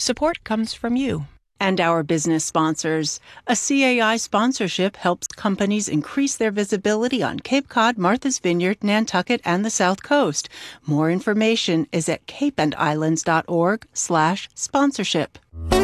Support comes from you. And our business sponsors. A CAI sponsorship helps companies increase their visibility on Cape Cod, Martha's Vineyard, Nantucket, and the South Coast. More information is at capeandislands.org/sponsorship.